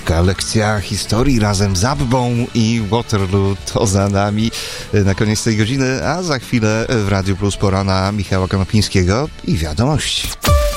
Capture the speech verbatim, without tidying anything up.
Krótka lekcja historii razem z Abbą i Waterloo to za nami na koniec tej godziny, a za chwilę w Radiu Plus pora na Michała Konopińskiego i wiadomości.